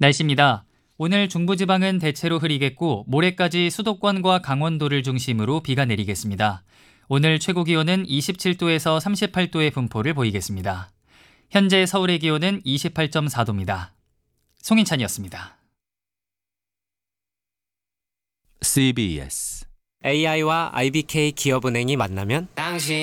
날씨입니다. 오늘 중부지방은 대체로 흐리겠고 모레까지 수도권과 강원도를 중심으로 비가 내리겠습니다. 오늘 최고 기온은 27도에서 38도의 분포를 보이겠습니다. 현재 서울의 기온은 28.4도입니다. 송인찬이었습니다. CBS AI와 IBK 기업은행이 만나면 당신